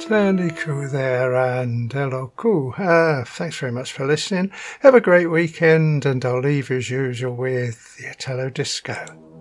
Stanley Cool there and hello cool. Thanks very much for listening. Have a great weekend, and I'll leave as usual with the Italo Disco.